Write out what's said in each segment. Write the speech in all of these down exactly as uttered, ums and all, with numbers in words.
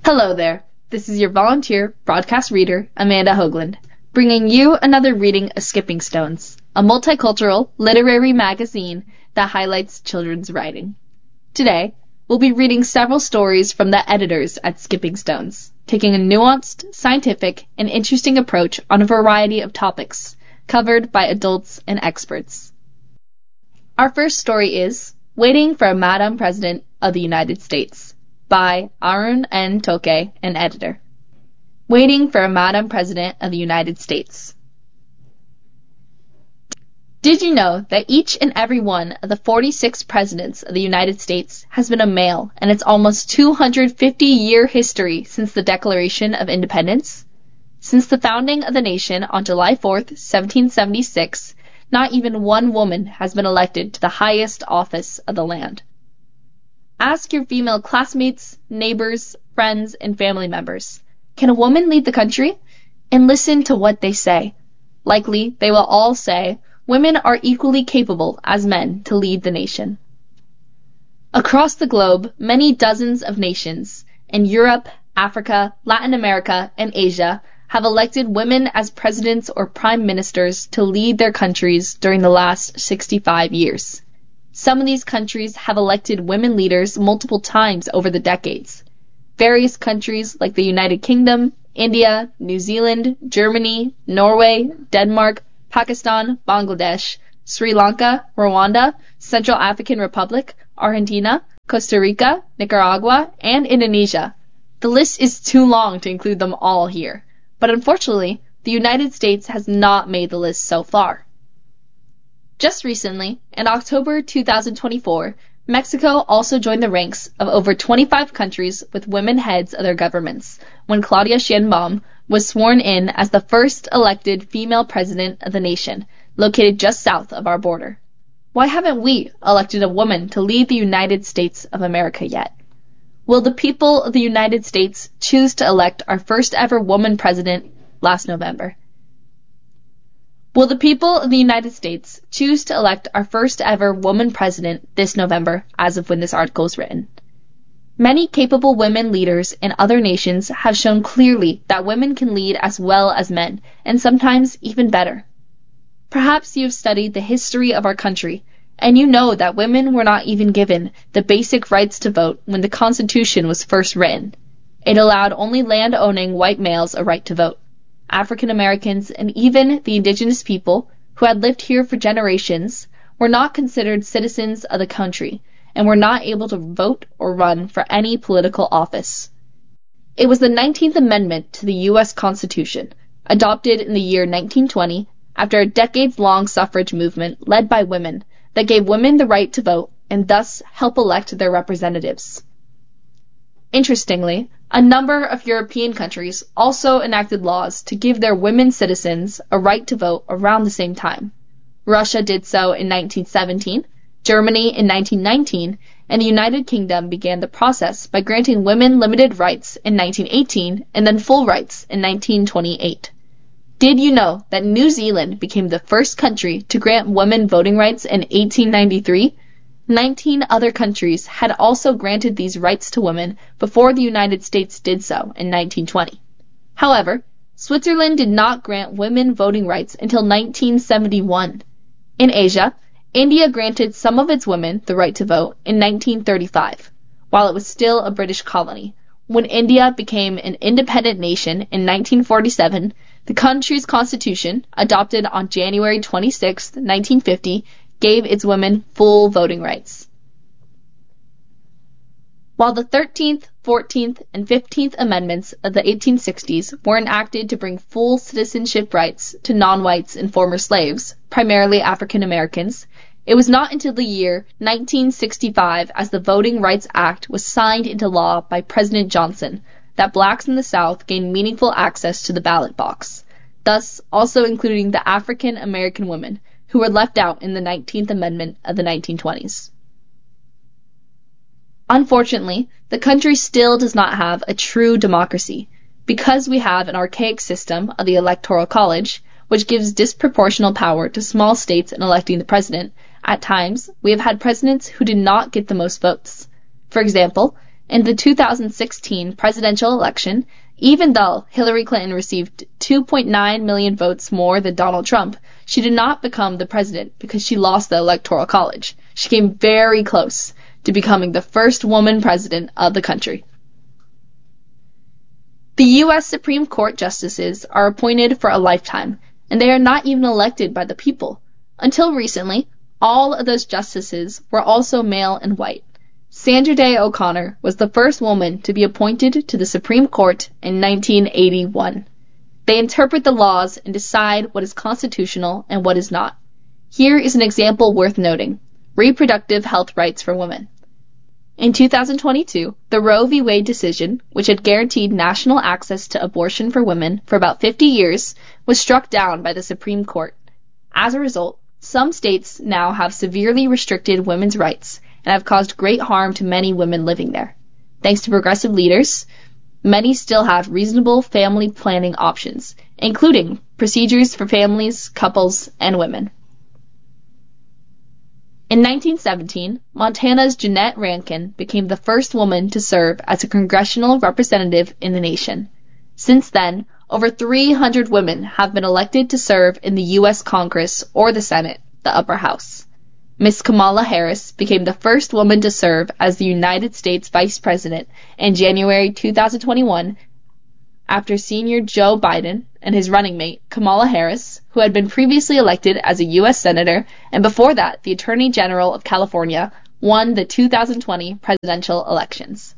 Hello there. This is your volunteer broadcast reader, Amanda Hoagland, bringing you another reading of Skipping Stones, a multicultural literary magazine that highlights children's writing. Today, we'll be reading several stories from the editors at Skipping Stones, taking a nuanced, scientific, and interesting approach on a variety of topics covered by adults and experts. Our first story is Waiting for a Madam President of the United States by Arun N. Toke, an editor. Waiting for a Madam President of the United States. Did you know that each and every one of the forty-six presidents of the United States has been a male in its almost two hundred fifty year history since the Declaration of Independence? Since the founding of the nation on July fourth, seventeen seventy-six, not even one woman has been elected to the highest office of the land. Ask your female classmates, neighbors, friends, and family members, can a woman lead the country? And listen to what they say. Likely, they will all say, women are equally capable as men to lead the nation. Across the globe, many dozens of nations in Europe, Africa, Latin America, and Asia have elected women as presidents or prime ministers to lead their countries during the last sixty-five years. Some of these countries have elected women leaders multiple times over the decades. Various countries like the United Kingdom, India, New Zealand, Germany, Norway, Denmark, Pakistan, Bangladesh, Sri Lanka, Rwanda, Central African Republic, Argentina, Costa Rica, Nicaragua, and Indonesia. The list is too long to include them all here, but unfortunately, the United States has not made the list so far. Just recently, in October two thousand twenty-four, Mexico also joined the ranks of over twenty-five countries with women heads of their governments when Claudia Sheinbaum was sworn in as the first elected female president of the nation, located just south of our border. Why haven't we elected a woman to lead the United States of America yet? Will the people of the United States choose to elect our first ever woman president last November? Will the people of the United States choose to elect our first ever woman president this November, as of when this article is written? Many capable women leaders in other nations have shown clearly that women can lead as well as men, and sometimes even better. Perhaps you have studied the history of our country, and you know that women were not even given the basic rights to vote when the Constitution was first written. It allowed only land-owning white males a right to vote. African Americans, and even the indigenous people who had lived here for generations were not considered citizens of the country and were not able to vote or run for any political office. It was the nineteenth Amendment to the U S Constitution, adopted in the year nineteen twenty after a decades-long suffrage movement led by women, that gave women the right to vote and thus help elect their representatives. Interestingly, a number of European countries also enacted laws to give their women citizens a right to vote around the same time. Russia did so in nineteen seventeen, Germany in nineteen nineteen, and the United Kingdom began the process by granting women limited rights in nineteen eighteen and then full rights in nineteen twenty-eight. Did you know that New Zealand became the first country to grant women voting rights in eighteen ninety-three? Nineteen other countries had also granted these rights to women before the United States did so in nineteen twenty. However, Switzerland did not grant women voting rights until nineteen seventy-one. In Asia, India granted some of its women the right to vote in nineteen thirty-five, while it was still a British colony. When India became an independent nation in nineteen forty-seven, the country's constitution, adopted on January twenty-sixth, nineteen fifty, gave its women full voting rights. While the thirteenth, fourteenth, and fifteenth Amendments of the eighteen sixties were enacted to bring full citizenship rights to non-whites and former slaves, primarily African Americans, it was not until the year nineteen sixty-five, as the Voting Rights Act was signed into law by President Johnson, that blacks in the South gained meaningful access to the ballot box, thus also including the African American women, who were left out in the nineteenth Amendment of the nineteen twenties. Unfortunately, the country still does not have a true democracy, because we have an archaic system of the Electoral College, which gives disproportional power to small states in electing the president. At times, we have had presidents who did not get the most votes. For example, In the two thousand sixteen presidential election, even though Hillary Clinton received two point nine million votes more than Donald Trump, she did not become the president because she lost the Electoral College. She came very close to becoming the first woman president of the country. The U S Supreme Court justices are appointed for a lifetime, and they are not even elected by the people. Until recently, all of those justices were also male and white. Sandra Day O'Connor was the first woman to be appointed to the Supreme Court in nineteen eighty-one. They interpret the laws and decide what is constitutional and what is not. Here is an example worth noting: reproductive health rights for women. In two thousand twenty-two, the Roe v. Wade decision, which had guaranteed national access to abortion for women for about fifty years, was struck down by the Supreme Court. As a result, some states now have severely restricted women's rights and have caused great harm to many women living there. Thanks to progressive leaders, many still have reasonable family planning options, including procedures for families, couples, and women. In nineteen seventeen, Montana's Jeanette Rankin became the first woman to serve as a congressional representative in the nation. Since then, over three hundred women have been elected to serve in the U S Congress or the Senate, the upper house. Miss Kamala Harris became the first woman to serve as the United States Vice President in January two thousand twenty-one, after senior Joe Biden and his running mate, Kamala Harris, who had been previously elected as a U S Senator, and before that, the Attorney General of California, won the two thousand twenty presidential elections.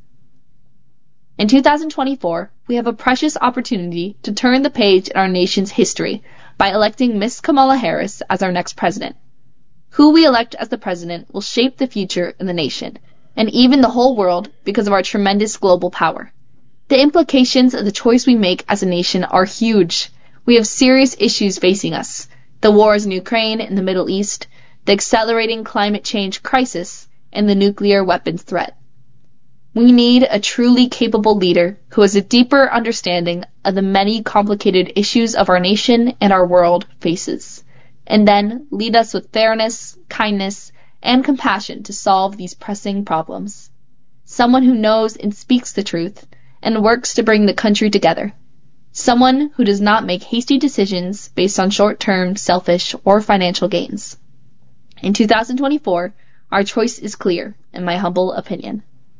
In two thousand twenty-four, we have a precious opportunity to turn the page in our nation's history by electing Miss Kamala Harris as our next president. Who we elect as the president will shape the future in the nation, and even the whole world, because of our tremendous global power. The implications of the choice we make as a nation are huge. We have serious issues facing us: the wars in Ukraine and the Middle East, the accelerating climate change crisis, and the nuclear weapons threat. We need a truly capable leader who has a deeper understanding of the many complicated issues of our nation and our world faces, and then lead us with fairness, kindness, and compassion to solve these pressing problems. Someone who knows and speaks the truth and works to bring the country together. Someone who does not make hasty decisions based on short-term, selfish, or financial gains. In two thousand twenty-four, our choice is clear, in my humble opinion.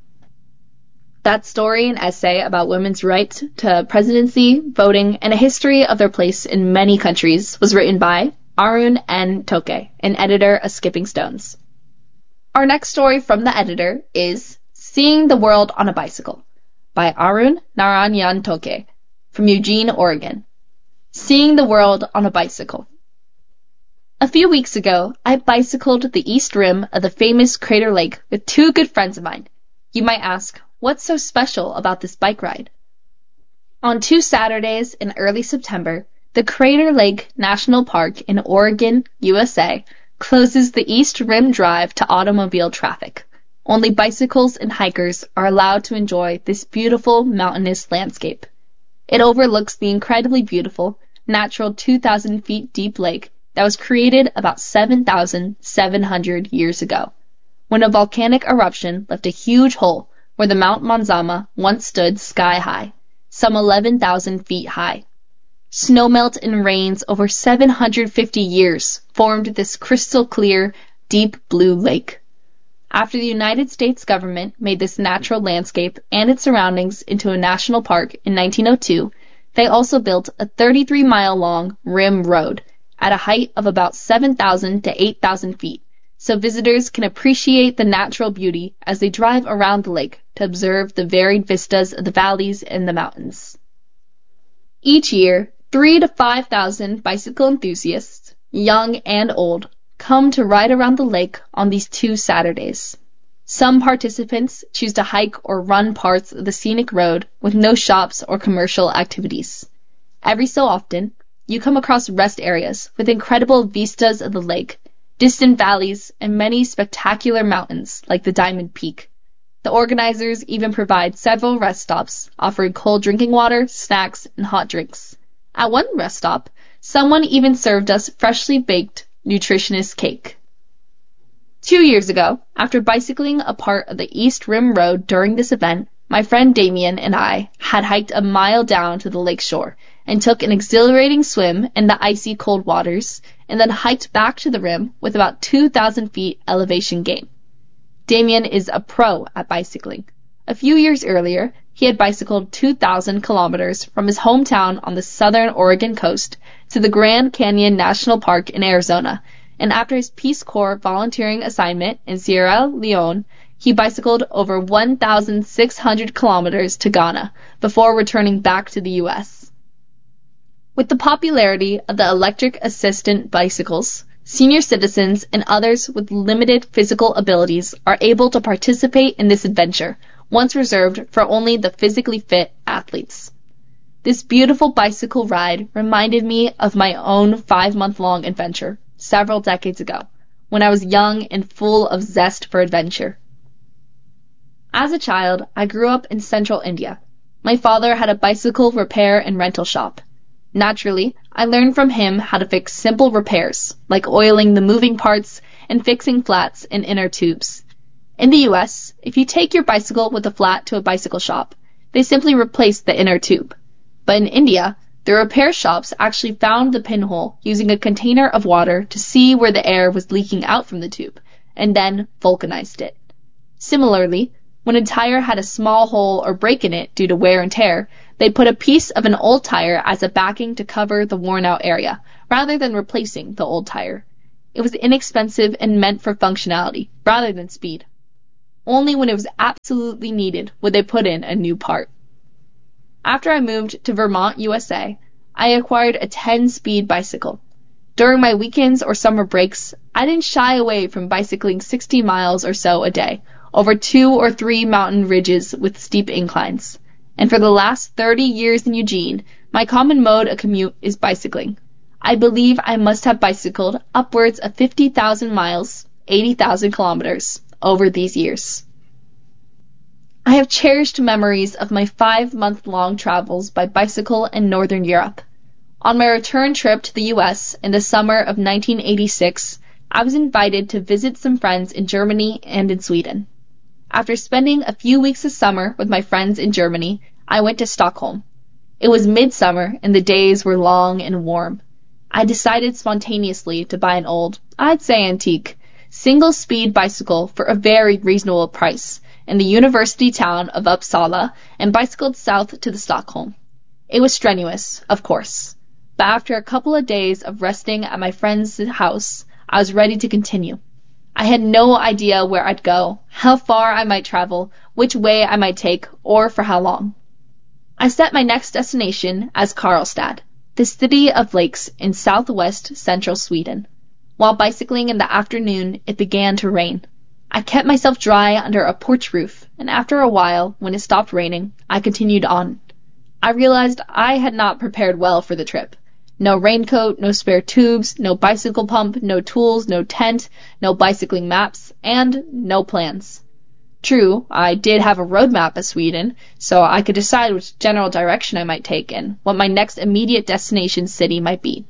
That story and essay about women's rights to presidency, voting, and a history of their place in many countries was written by Arun N. Toke, an editor of Skipping Stones. Our next story from the editor is Seeing the World on a Bicycle by Arun Narayan Toke from Eugene, Oregon. Seeing the World on a Bicycle. A few weeks ago, I bicycled the east rim of the famous Crater Lake with two good friends of mine. You might ask, what's so special about this bike ride? On two Saturdays in early September, the Crater Lake National Park in Oregon, U S A, closes the East Rim Drive to automobile traffic. Only bicycles and hikers are allowed to enjoy this beautiful mountainous landscape. It overlooks the incredibly beautiful, natural two thousand feet deep lake that was created about seven thousand seven hundred years ago, when a volcanic eruption left a huge hole where the Mount Manzama once stood sky high, some eleven thousand feet high. Snowmelt and rains over seven hundred fifty years formed this crystal clear, deep blue lake. After the United States government made this natural landscape and its surroundings into a national park in nineteen oh two, they also built a thirty-three mile long rim road at a height of about seven thousand to eight thousand feet, so visitors can appreciate the natural beauty as they drive around the lake to observe the varied vistas of the valleys and the mountains. Each year, three to five thousand bicycle enthusiasts, young and old, come to ride around the lake on these two Saturdays. Some participants choose to hike or run parts of the scenic road with no shops or commercial activities. Every so often, you come across rest areas with incredible vistas of the lake, distant valleys, and many spectacular mountains like the Diamond Peak. The organizers even provide several rest stops, offering cold drinking water, snacks, and hot drinks. At one rest stop, someone even served us freshly baked nutritionist cake. Two years ago, after bicycling a part of the East Rim Road during this event, my friend Damien and I had hiked a mile down to the lake shore and took an exhilarating swim in the icy cold waters and then hiked back to the rim with about two thousand feet elevation gain. Damien is a pro at bicycling. A few years earlier, he had bicycled two thousand kilometers from his hometown on the southern Oregon coast to the Grand Canyon National Park in Arizona, and after his Peace Corps volunteering assignment in Sierra Leone, he bicycled over one thousand six hundred kilometers to Ghana before returning back to the U S. With the popularity of the electric assistant bicycles, senior citizens and others with limited physical abilities are able to participate in this adventure, once reserved for only the physically fit athletes. This beautiful bicycle ride reminded me of my own five-month-long adventure several decades ago, when I was young and full of zest for adventure. As a child, I grew up in central India. My father had a bicycle repair and rental shop. Naturally, I learned from him how to fix simple repairs, like oiling the moving parts and fixing flats and inner tubes. In the U S, if you take your bicycle with a flat to a bicycle shop, they simply replace the inner tube. But in India, the repair shops actually found the pinhole using a container of water to see where the air was leaking out from the tube, and then vulcanized it. Similarly, when a tire had a small hole or break in it due to wear and tear, they'd put a piece of an old tire as a backing to cover the worn-out area, rather than replacing the old tire. It was inexpensive and meant for functionality, rather than speed. Only when it was absolutely needed would they put in a new part. After I moved to Vermont, U S A, I acquired a ten-speed bicycle. During my weekends or summer breaks, I didn't shy away from bicycling sixty miles or so a day, over two or three mountain ridges with steep inclines. And for the last thirty years in Eugene, my common mode of commute is bicycling. I believe I must have bicycled upwards of fifty thousand miles, eighty thousand kilometers, over these years. I have cherished memories of my five-month-long travels by bicycle in Northern Europe. On my return trip to the U S in the summer of nineteen eighty-six, I was invited to visit some friends in Germany and in Sweden. After spending a few weeks of summer with my friends in Germany, I went to Stockholm. It was midsummer and the days were long and warm. I decided spontaneously to buy an old, I'd say antique, single-speed bicycle for a very reasonable price in the university town of Uppsala and bicycled south to the Stockholm. It was strenuous, of course, but after a couple of days of resting at my friend's house, I was ready to continue. I had no idea where I'd go, how far I might travel, which way I might take, or for how long. I set my next destination as Karlstad, the city of lakes in southwest central Sweden. While bicycling in the afternoon, it began to rain. I kept myself dry under a porch roof, and after a while, when it stopped raining, I continued on. I realized I had not prepared well for the trip. No raincoat, no spare tubes, no bicycle pump, no tools, no tent, no bicycling maps, and no plans. True, I did have a road map of Sweden, so I could decide which general direction I might take and what my next immediate destination city might be.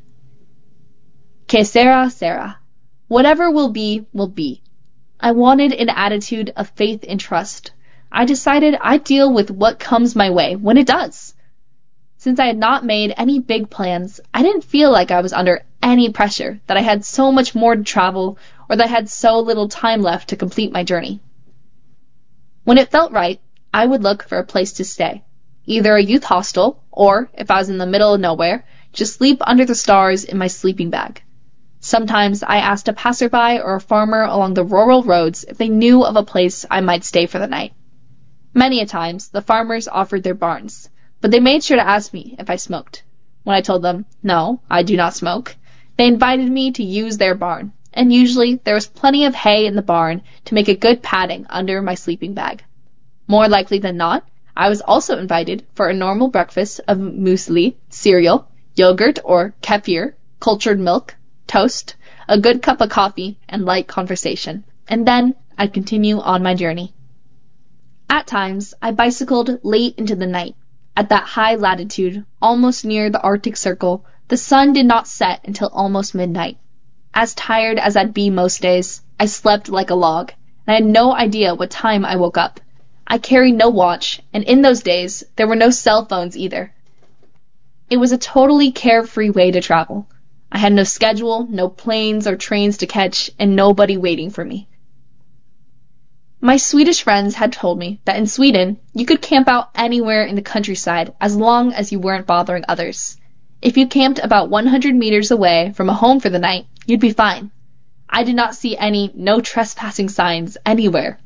Que sera, sera. Whatever will be, will be. I wanted an attitude of faith and trust. I decided I'd deal with what comes my way when it does. Since I had not made any big plans, I didn't feel like I was under any pressure, that I had so much more to travel, or that I had so little time left to complete my journey. When it felt right, I would look for a place to stay, either a youth hostel, or, if I was in the middle of nowhere, just sleep under the stars in my sleeping bag. Sometimes I asked a passerby or a farmer along the rural roads if they knew of a place I might stay for the night. Many a times, the farmers offered their barns, but they made sure to ask me if I smoked. When I told them, no, I do not smoke, they invited me to use their barn, and usually there was plenty of hay in the barn to make a good padding under my sleeping bag. More likely than not, I was also invited for a normal breakfast of muesli, cereal, yogurt or kefir, cultured milk, toast, a good cup of coffee, and light conversation, and then I'd continue on my journey. At times, I bicycled late into the night. At that high latitude, almost near the Arctic Circle, the sun did not set until almost midnight. As tired as I'd be most days, I slept like a log, and I had no idea what time I woke up. I carried no watch, and in those days, there were no cell phones either. It was a totally carefree way to travel. I had no schedule, no planes or trains to catch, and nobody waiting for me. My Swedish friends had told me that in Sweden, you could camp out anywhere in the countryside as long as you weren't bothering others. If you camped about one hundred meters away from a home for the night, you'd be fine. I did not see any no trespassing signs anywhere.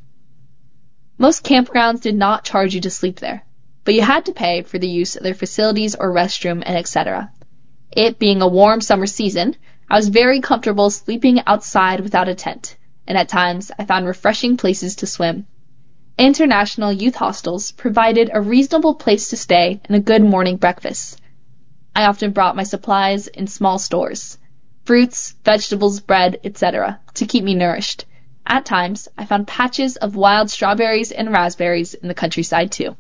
Most campgrounds did not charge you to sleep there, but you had to pay for the use of their facilities or restroom and et cetera. It being a warm summer season, I was very comfortable sleeping outside without a tent, and at times I found refreshing places to swim. International youth hostels provided a reasonable place to stay and a good morning breakfast. I often brought my supplies in small stores, fruits, vegetables, bread, et cetera, to keep me nourished. At times, I found patches of wild strawberries and raspberries in the countryside too.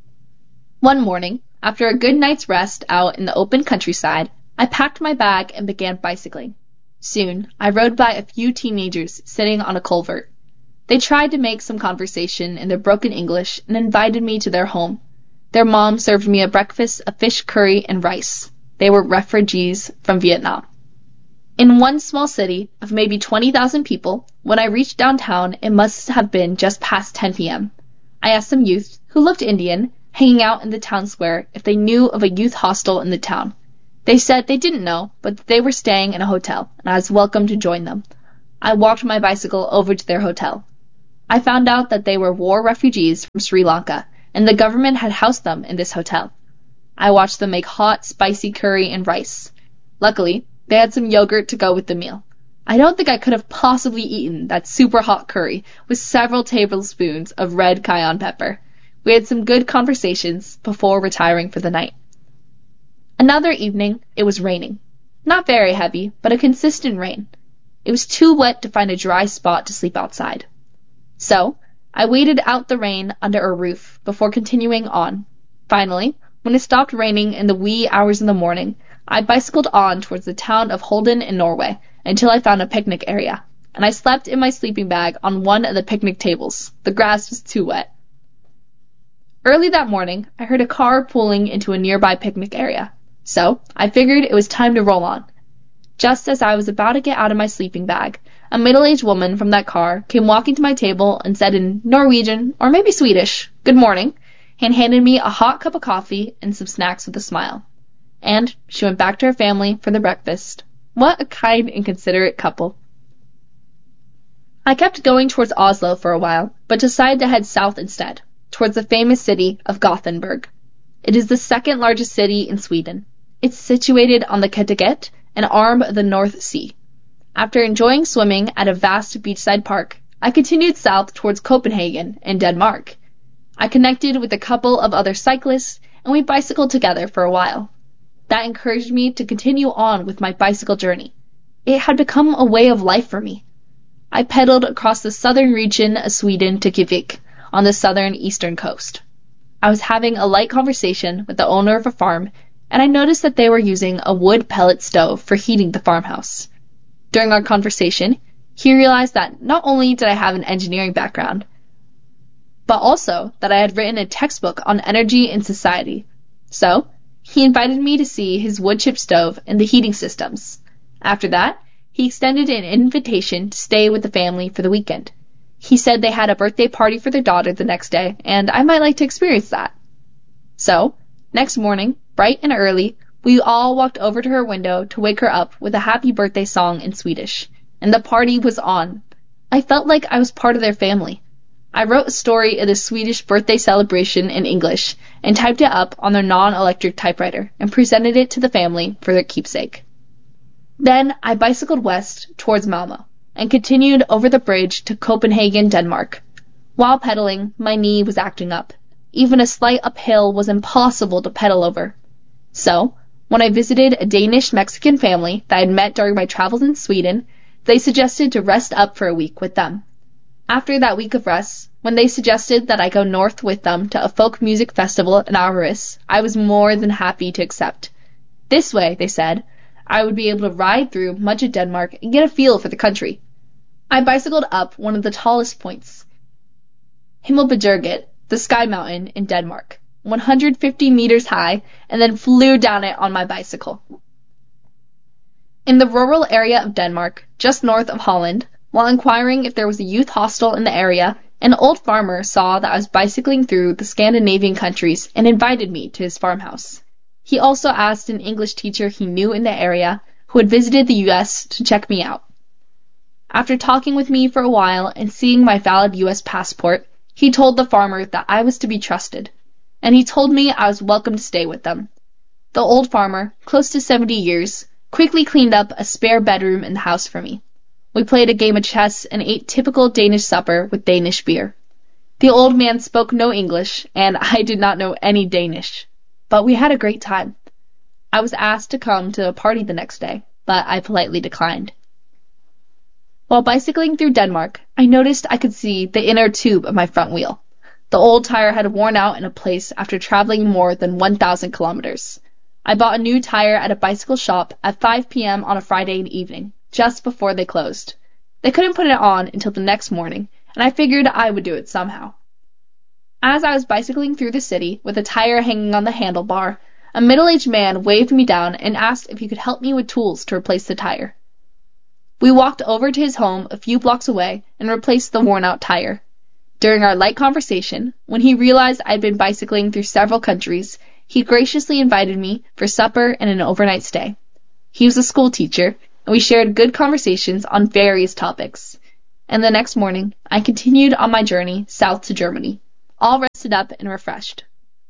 One morning, after a good night's rest out in the open countryside, I packed my bag and began bicycling. Soon, I rode by a few teenagers sitting on a culvert. They tried to make some conversation in their broken English and invited me to their home. Their mom served me a breakfast of fish curry and rice. They were refugees from Vietnam. In one small city of maybe twenty thousand people, when I reached downtown, it must have been just past ten p.m. I asked some youth, who looked Indian, hanging out in the town square, if they knew of a youth hostel in the town. They said they didn't know, but that they were staying in a hotel, and I was welcome to join them. I walked my bicycle over to their hotel. I found out that they were war refugees from Sri Lanka, and the government had housed them in this hotel. I watched them make hot, spicy curry and rice. Luckily, they had some yogurt to go with the meal. I don't think I could have possibly eaten that super hot curry with several tablespoons of red cayenne pepper. We had some good conversations before retiring for the night. Another evening, it was raining. Not very heavy, but a consistent rain. It was too wet to find a dry spot to sleep outside. So, I waited out the rain under a roof before continuing on. Finally, when it stopped raining in the wee hours in the morning, I bicycled on towards the town of Holden in Norway until I found a picnic area, and I slept in my sleeping bag on one of the picnic tables. The grass was too wet. Early that morning, I heard a car pulling into a nearby picnic area, so I figured it was time to roll on. Just as I was about to get out of my sleeping bag, a middle-aged woman from that car came walking to my table and said in Norwegian, or maybe Swedish, "Good morning," and handed me a hot cup of coffee and some snacks with a smile. And she went back to her family for the breakfast. What a kind and considerate couple. I kept going towards Oslo for a while, but decided to head south instead, towards the famous city of Gothenburg. It is the second largest city in Sweden. It's situated on the Kattegat, an arm of the North Sea. After enjoying swimming at a vast beachside park, I continued south towards Copenhagen in Denmark. I connected with a couple of other cyclists, and we bicycled together for a while. That encouraged me to continue on with my bicycle journey. It had become a way of life for me. I pedaled across the southern region of Sweden to Kivik, on the southern eastern coast. I was having a light conversation with the owner of a farm, and I noticed that they were using a wood pellet stove for heating the farmhouse. During our conversation, he realized that not only did I have an engineering background, but also that I had written a textbook on energy and society. So, he invited me to see his wood chip stove and the heating systems. After that, he extended an invitation to stay with the family for the weekend. He said they had a birthday party for their daughter the next day, and I might like to experience that. So, next morning, bright and early, we all walked over to her window to wake her up with a happy birthday song in Swedish, and the party was on. I felt like I was part of their family. I wrote a story of the Swedish birthday celebration in English and typed it up on their non-electric typewriter and presented it to the family for their keepsake. Then I bicycled west towards Malmö and continued over the bridge to Copenhagen, Denmark. While pedaling, my knee was acting up. Even a slight uphill was impossible to pedal over. So, when I visited a Danish-Mexican family that I had met during my travels in Sweden, they suggested to rest up for a week with them. After that week of rest, when they suggested that I go north with them to a folk music festival in Aarhus, I was more than happy to accept. This way, they said, I would be able to ride through much of Denmark and get a feel for the country. I bicycled up one of the tallest points, Himmelbjerget, the Sky Mountain in Denmark, one hundred fifty meters high, and then flew down it on my bicycle. In the rural area of Denmark, just north of Holland, while inquiring if there was a youth hostel in the area, an old farmer saw that I was bicycling through the Scandinavian countries and invited me to his farmhouse. He also asked an English teacher he knew in the area who had visited the U S to check me out. After talking with me for a while and seeing my valid U S passport, he told the farmer that I was to be trusted, and he told me I was welcome to stay with them. The old farmer, close to seventy years, quickly cleaned up a spare bedroom in the house for me. We played a game of chess and ate typical Danish supper with Danish beer. The old man spoke no English, and I did not know any Danish, but we had a great time. I was asked to come to a party the next day, but I politely declined. While bicycling through Denmark, I noticed I could see the inner tube of my front wheel. The old tire had worn out in a place after traveling more than one thousand kilometers. I bought a new tire at a bicycle shop at five p.m. on a Friday evening, just before they closed. They couldn't put it on until the next morning, and I figured I would do it somehow. As I was bicycling through the city with a tire hanging on the handlebar, a middle-aged man waved me down and asked if he could help me with tools to replace the tire. We walked over to his home a few blocks away and replaced the worn-out tire. During our light conversation, when he realized I'd been bicycling through several countries, he graciously invited me for supper and an overnight stay. He was a school teacher, and we shared good conversations on various topics. And the next morning, I continued on my journey south to Germany, all rested up and refreshed.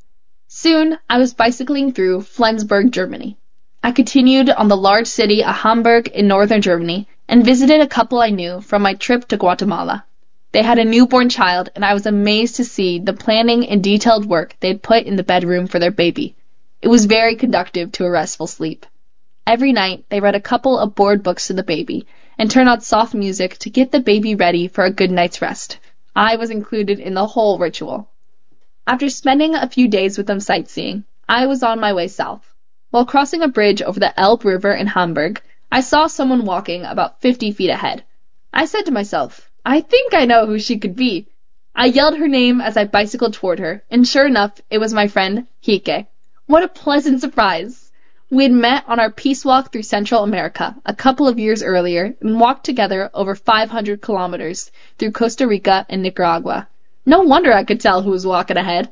Soon, I was bicycling through Flensburg, Germany. I continued on the large city of Hamburg in northern Germany and visited a couple I knew from my trip to Guatemala. They had a newborn child, and I was amazed to see the planning and detailed work they'd put in the bedroom for their baby. It was very conducive to a restful sleep. Every night, they read a couple of board books to the baby and turned on soft music to get the baby ready for a good night's rest. I was included in the whole ritual. After spending a few days with them sightseeing, I was on my way south. While crossing a bridge over the Elbe River in Hamburg, I saw someone walking about fifty feet ahead. I said to myself, I think I know who she could be. I yelled her name as I bicycled toward her, and sure enough, it was my friend, Heike. What a pleasant surprise! We had met on our peace walk through Central America a couple of years earlier and walked together over five hundred kilometers through Costa Rica and Nicaragua. No wonder I could tell who was walking ahead.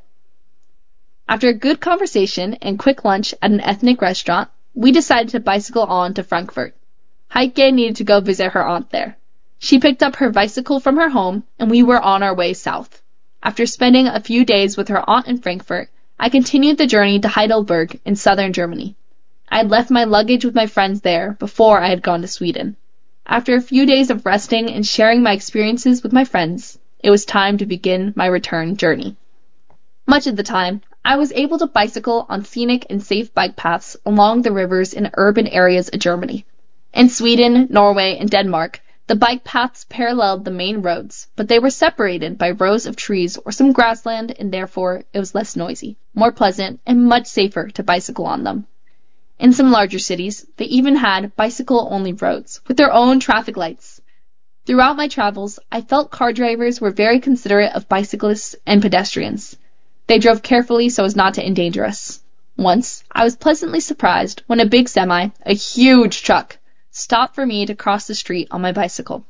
After a good conversation and quick lunch at an ethnic restaurant, we decided to bicycle on to Frankfurt. Heike needed to go visit her aunt there. She picked up her bicycle from her home, and we were on our way south. After spending a few days with her aunt in Frankfurt, I continued the journey to Heidelberg in southern Germany. I had left my luggage with my friends there before I had gone to Sweden. After a few days of resting and sharing my experiences with my friends, it was time to begin my return journey. Much of the time, I was able to bicycle on scenic and safe bike paths along the rivers in urban areas of Germany. In Sweden, Norway, and Denmark, the bike paths paralleled the main roads, but they were separated by rows of trees or some grassland, and therefore it was less noisy, more pleasant, and much safer to bicycle on them. In some larger cities, they even had bicycle-only roads with their own traffic lights. Throughout my travels, I felt car drivers were very considerate of bicyclists and pedestrians. They drove carefully so as not to endanger us. Once, I was pleasantly surprised when a big semi, a huge truck, stopped for me to cross the street on my bicycle.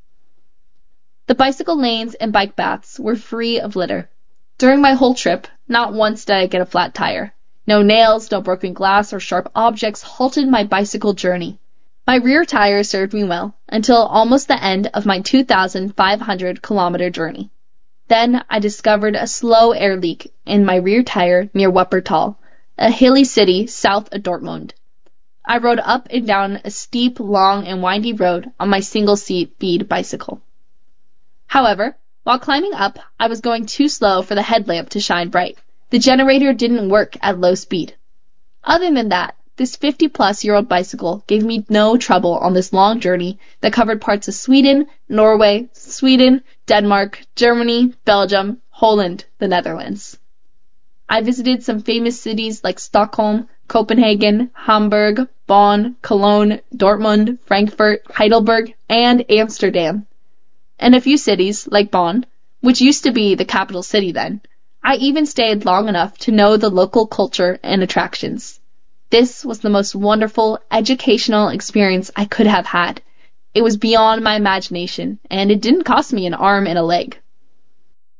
The bicycle lanes and bike paths were free of litter. During my whole trip, not once did I get a flat tire. No nails, no broken glass, or sharp objects halted my bicycle journey. My rear tire served me well until almost the end of my two thousand five hundred kilometer journey. Then I discovered a slow air leak in my rear tire near Wuppertal, a hilly city south of Dortmund. I rode up and down a steep, long, and windy road on my single-seat bead bicycle. However, while climbing up, I was going too slow for the headlamp to shine bright. The generator didn't work at low speed. Other than that, this fifty-plus-year-old bicycle gave me no trouble on this long journey that covered parts of Sweden, Norway, Sweden, Denmark, Germany, Belgium, Holland, the Netherlands. I visited some famous cities like Stockholm, Copenhagen, Hamburg, Bonn, Cologne, Dortmund, Frankfurt, Heidelberg, and Amsterdam. and a few cities, like Bonn, which used to be the capital city then. I even stayed long enough to know the local culture and attractions. This was the most wonderful educational experience I could have had. It was beyond my imagination, and it didn't cost me an arm and a leg.